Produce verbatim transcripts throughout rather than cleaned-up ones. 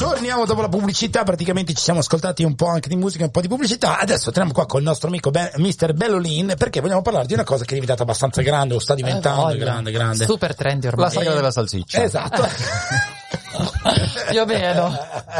Torniamo dopo la pubblicità, praticamente ci siamo ascoltati un po' anche di musica e un po' di pubblicità. Adesso torniamo qua con il nostro amico Be- mister Bellolin, perché vogliamo parlare di una cosa che è diventata abbastanza grande, o sta diventando eh, grande, grande. Super trendy ormai. La sagra della salsiccia. Esatto. Più o meno.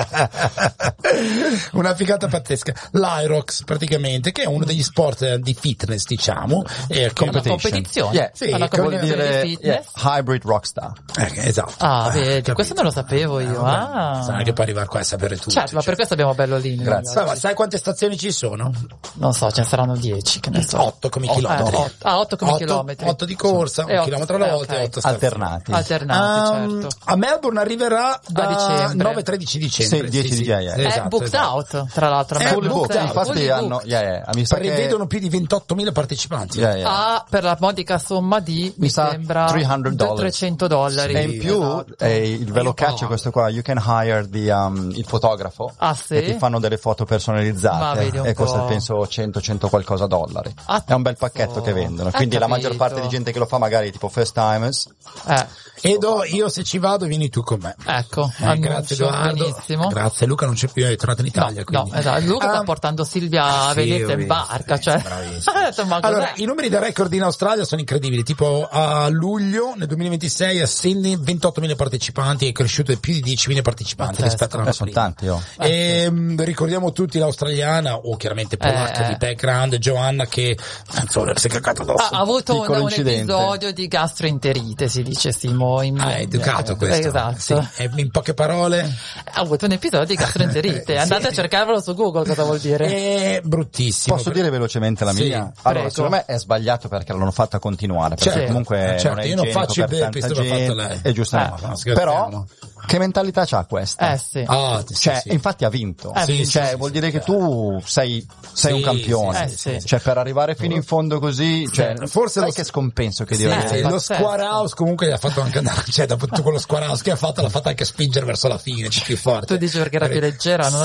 Una figata pazzesca. L'Irox, praticamente, che è uno degli sport di fitness, diciamo. È una competizione. Yeah. Sì, una competizione dire, di fitness. Yeah. Hybrid Rockstar. Eh, esatto. Ah, vedi, Capito. questo non lo sapevo io. Ah. Sai che puoi arrivare qua a sapere tutto. Certo, ma per questo abbiamo Bellolin. Grazie. Ma sai quante stazioni ci sono? Non so, ce ne saranno dieci, che ne so. otto come chilometri. Eh, otto. Ah, otto come otto, chilometri. otto di corsa, E un otto. chilometro alla Eh, volta okay. e otto stazioni. Alternati. Alternati, Um, certo. A Melbourne arriverà da dicembre. nove tredici dicembre. Sì, dieci di yeah, yeah. È Esatto, booked esatto. out, tra l'altro. È Ma full Book, out, infatti fully hanno, booked. yeah, yeah. Mi sa che Prevedono più di ventottomila partecipanti. yeah, yeah. Ah, per la modica somma di, mi, Mi sa sembra, trecento dollari. trecento dollari. E in più Esatto. eh, il velocaccio Io- questo qua, you can hire the, um, il fotografo Ah, sì? e ti fanno delle foto Ma personalizzate vedi un e costa po'. penso cento cento qualcosa dollari. Ah, È un bel pacchetto che vendono, hai quindi la capito. maggior parte di gente che lo fa magari è tipo first timers. Eh, Ed ho, io se ci vado vieni tu con me. ecco, Eh, annuncio, grazie Edoardo. benissimo. Grazie, Luca non c'è più, è tornato in Italia. No, quindi. esatto. Luca sta Ah, portando Silvia a sì, Venezia ho in visto, barca, sì, cioè. bravissimo. Ha detto, ma cos'è? Allora, i numeri da record in Australia sono incredibili, tipo a luglio nel duemilaventisei a Sydney ventottomila partecipanti, è cresciuto di più di diecimila partecipanti Pazzesco. rispetto all'anno Eh, sono prima. tanti, oh. E mh, ricordiamo tutti l'australiana, o chiaramente polacca Eh. di background, Giovanna, che insomma, si è cagato addosso. Ha, ha avuto un, Piccolo un incidente. episodio di gastroenterite, si dice Simo. In, Ah, è educato eh, questo. Esatto. Sì. E in poche parole Ha avuto un episodio di gastroenterite. Sì. Andate a cercarvelo su Google, cosa vuol dire. è bruttissimo. Posso dire velocemente la Sì, mia? Allora, prego. secondo me è sbagliato perché l'hanno fatta continuare, perché Certo, comunque certo, non è io non igienico faccio i per burpees, tanta l'ha fatto gente, lei. e giustamente. Eh, no, scherziamo. Però, che mentalità c'ha questa? Eh sì. Ah, sì, Cioè, sì. infatti ha vinto. Eh, sì, cioè, sì, vuol sì, dire sì, che tu sei, sei Sì, un campione. sì, sì, sì. Cioè, per arrivare fino in fondo così, cioè, Forse sai lo- che scompenso che Sì, deve sì, avere. lo pazzesco. Square House comunque gli ha fatto anche andare, cioè dopo tutto quello Square House che ha fatto l'ha fatto anche spingere verso la fine, più forte. Tu dici perché era più leggera, non